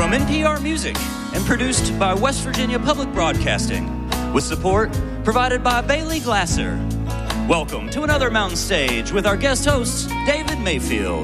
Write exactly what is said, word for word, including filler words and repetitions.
From N P R Music and produced by West Virginia Public Broadcasting, with support provided by Bailey Glasser. Welcome to another Mountain Stage with our guest host, David Mayfield.